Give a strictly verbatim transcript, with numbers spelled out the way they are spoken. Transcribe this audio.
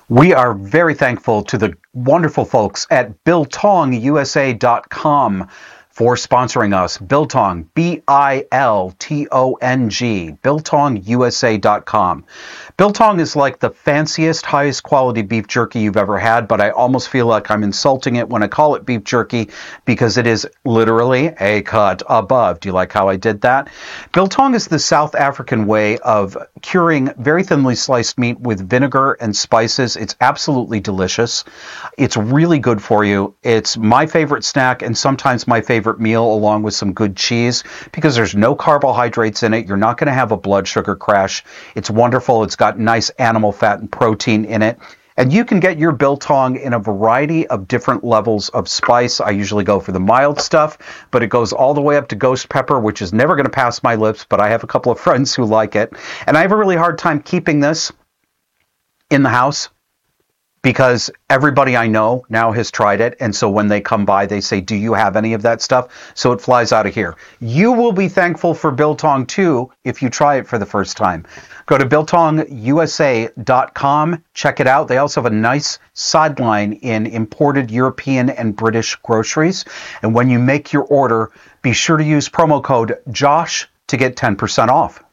We are very thankful to the wonderful folks at Biltong U S A dot com for sponsoring us. Biltong, B I L T O N G, Biltong U S A dot com. Biltong is like the fanciest, highest quality beef jerky you've ever had, but I almost feel like I'm insulting it when I call it beef jerky because it is literally a cut above. Do you like how I did that? Biltong is the South African way of curing very thinly sliced meat with vinegar and spices. It's absolutely delicious. It's really good for you. It's my favorite snack and sometimes my favorite meal along with some good cheese because there's no carbohydrates in it. You're not going to have a blood sugar crash. It's wonderful. It's got nice animal fat and protein in it. And you can get your Biltong in a variety of different levels of spice. I usually go for the mild stuff, but it goes all the way up to ghost pepper, which is never going to pass my lips, but I have a couple of friends who like it. And I have a really hard time keeping this in the house because everybody I know now has tried it. And so when they come by, they say, do you have any of that stuff? So it flies out of here. You will be thankful for Biltong too if you try it for the first time. Go to Biltong U S A dot com. Check it out. They also have a nice sideline in imported European and British groceries. And when you make your order, be sure to use promo code Josh to get ten percent off.